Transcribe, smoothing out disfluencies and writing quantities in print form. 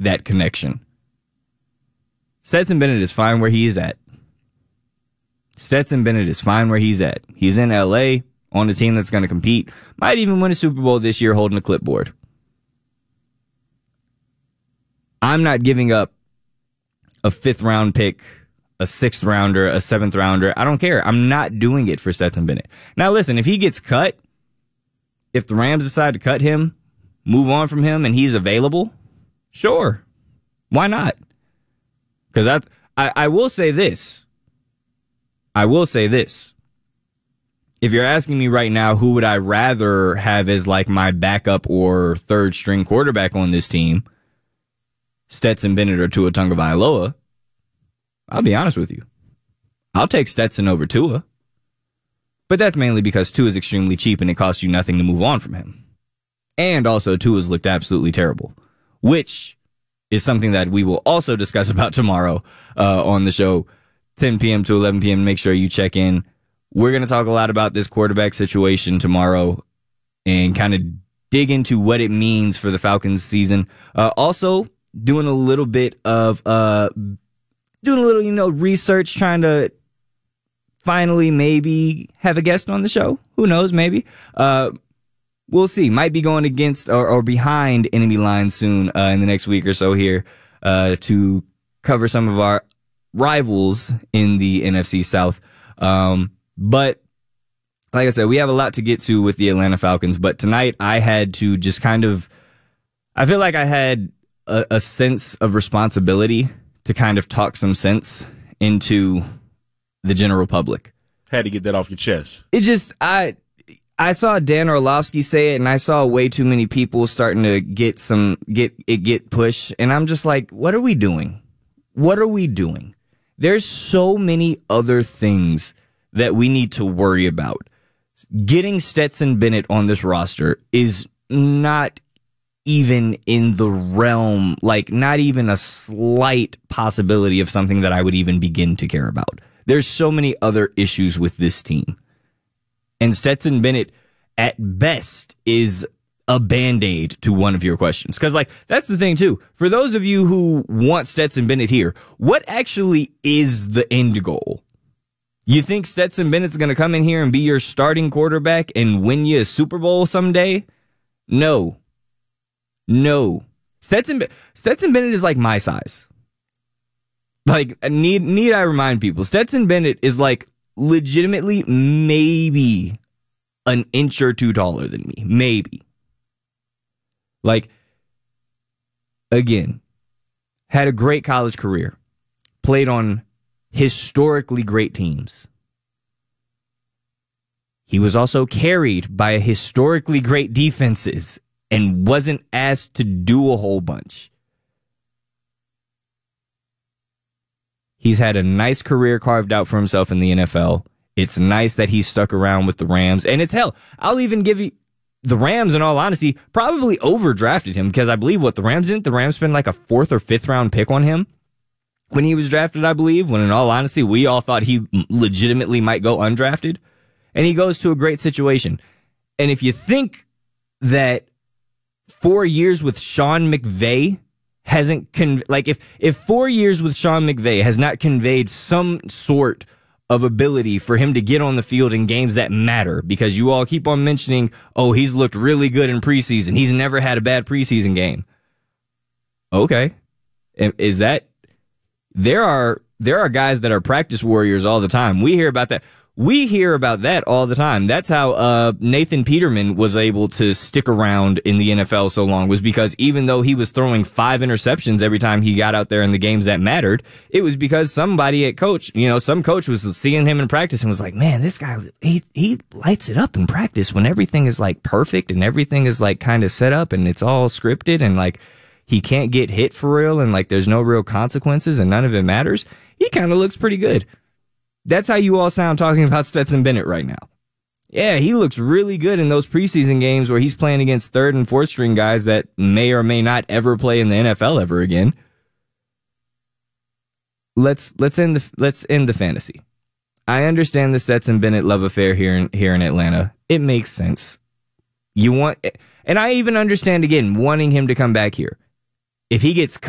make that connection. Stetson Bennett is fine where he is at. Stetson Bennett is fine where he's at. He's in L.A. on a team that's going to compete. Might even win a Super Bowl this year holding a clipboard. I'm not giving up a 5th round pick, a 6th rounder, a 7th rounder. I don't care. I'm not doing it for Stetson Bennett. Now listen, if he gets cut, if the Rams decide to cut him, move on from him, and he's available, sure. Why not? Because I will say this. I will say this. If you're asking me right now, who would I rather have as like my backup or third string quarterback on this team, Stetson Bennett or Tua Tagovailoa, I'll be honest with you. I'll take Stetson over Tua. But that's mainly because Tua is extremely cheap and it costs you nothing to move on from him. And also Tua's looked absolutely terrible, which is something that we will also discuss about tomorrow on the show, 10 p.m. to 11 p.m. Make sure you check in. We're going to talk a lot about this quarterback situation tomorrow and kind of dig into what it means for the Falcons season. Also, doing a little bit of research, trying to finally maybe have a guest on the show. Who knows? Maybe. We'll see. Might be going against or behind enemy lines soon in the next week or so here to cover some of our rivals in the NFC South. But like I said, we have a lot to get to with the Atlanta Falcons. But tonight I had to just I feel like I had a sense of responsibility to kind of talk some sense into the general public. Had to get that off your chest. It just, I saw Dan Orlovsky say it, and I saw way too many people starting to get pushed, and I'm just like, what are we doing? What are we doing? There's so many other things that we need to worry about. Getting Stetson Bennett on this roster is not even in the realm, like not even a slight possibility of something that I would even begin to care about. There's so many other issues with this team. And Stetson Bennett, at best, is a Band-Aid to one of your questions. Because, like, that's the thing, too. For those of you who want Stetson Bennett here, what actually is the end goal? You think Stetson Bennett's going to come in here and be your starting quarterback and win you a Super Bowl someday? No. Stetson Bennett is like my size. Like, need I remind people, Stetson Bennett is like legitimately maybe an inch or two taller than me. Maybe. Like, again, had a great college career. Played on historically great teams. He was also carried by historically great defenses and wasn't asked to do a whole bunch. He's had a nice career carved out for himself in the NFL. It's nice that he's stuck around with the Rams. And it's hell, I'll even give you the Rams, in all honesty, probably overdrafted him because I believe the Rams spend like a 4th or 5th round pick on him when he was drafted, I believe, when in all honesty, we all thought he legitimately might go undrafted. And he goes to a great situation. And if you think that 4 years with Sean McVay hasn't if 4 years with Sean McVay has not conveyed some sort of ability for him to get on the field in games that matter, because you all keep on mentioning, oh, he's looked really good in preseason. He's never had a bad preseason game. Okay. Is that there are guys that are practice warriors all the time. We hear about that. We hear about that all the time. That's how Nathan Peterman was able to stick around in the NFL so long, was because even though he was throwing 5 interceptions every time he got out there in the games that mattered, it was because somebody at coach, some coach was seeing him in practice and was like, man, this guy, he lights it up in practice when everything is like perfect and everything is like kind of set up and it's all scripted and like he can't get hit for real and like there's no real consequences and none of it matters. He kind of looks pretty good. That's how you all sound talking about Stetson Bennett right now. Yeah, he looks really good in those preseason games where he's playing against 3rd and 4th string guys that may or may not ever play in the NFL ever again. Let's end the fantasy. I understand the Stetson Bennett love affair here in Atlanta. It makes sense. And I even understand, again, wanting him to come back here. If he gets cut